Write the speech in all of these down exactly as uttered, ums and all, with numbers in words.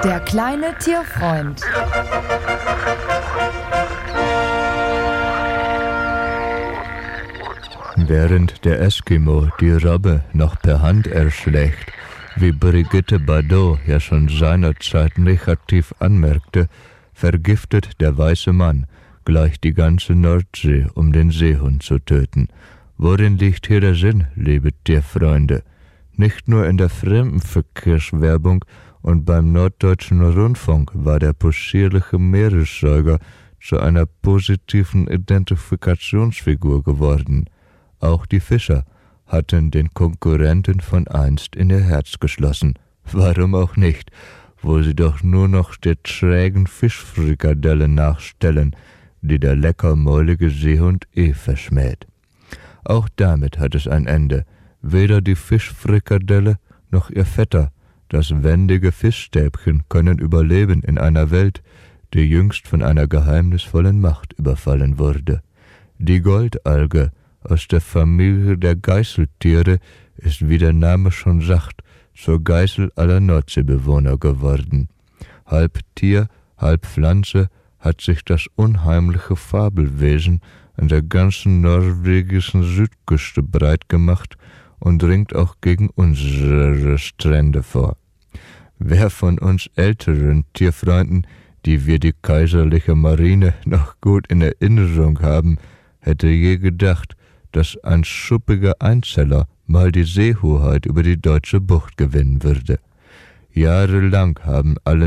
Der kleine Tierfreund. Während der Eskimo die Robbe noch per Hand erschlägt, wie Brigitte Bardot ja schon seinerzeit negativ anmerkte, vergiftet der weiße Mann gleich die ganze Nordsee, um den Seehund zu töten. Worin liegt hier der Sinn, liebe Tierfreunde? Nicht nur in der Fremdenverkehrswerbung und beim Norddeutschen Rundfunk war der possierliche Meeressäuger zu einer positiven Identifikationsfigur geworden. Auch die Fischer hatten den Konkurrenten von einst in ihr Herz geschlossen. Warum auch nicht, wo sie doch nur noch der trägen Fischfrikadelle nachstellen, die der leckermäulige Seehund eh verschmäht. Auch damit hat es ein Ende. Weder die Fischfrikadelle noch ihr Vetter, das wendige Fischstäbchen, können überleben in einer Welt, die jüngst von einer geheimnisvollen Macht überfallen wurde. Die Goldalge aus der Familie der Geißeltiere ist, wie der Name schon sagt, zur Geißel aller Nordseebewohner geworden. Halb Tier, halb Pflanze hat sich das unheimliche Fabelwesen an der ganzen norwegischen Südküste breit gemacht und dringt auch gegen unsere Strände vor. Wer von uns älteren Tierfreunden, die wir die kaiserliche Marine noch gut in Erinnerung haben, hätte je gedacht, dass ein schuppiger Einzeller mal die Seehoheit über die deutsche Bucht gewinnen würde. Jahrelang haben alle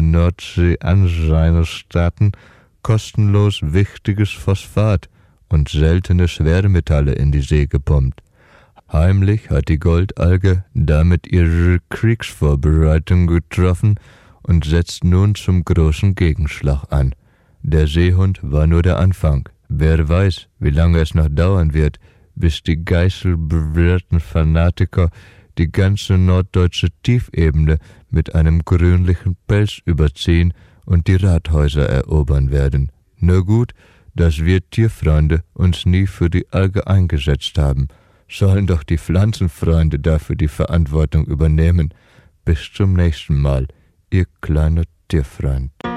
Nordsee-Anrainerstaaten kostenlos wichtiges Phosphat und seltene Schwermetalle in die See gepumpt. Heimlich hat die Goldalge damit ihre Kriegsvorbereitung getroffen und setzt nun zum großen Gegenschlag an. Der Seehund war nur der Anfang. Wer weiß, wie lange es noch dauern wird, bis die geißelbewehrten Fanatiker die ganze norddeutsche Tiefebene mit einem grünlichen Pelz überziehen und die Rathäuser erobern werden. Nur gut, dass wir Tierfreunde uns nie für die Alge eingesetzt haben. Sollen doch die Pflanzenfreunde dafür die Verantwortung übernehmen. Bis zum nächsten Mal, ihr kleiner Tierfreund.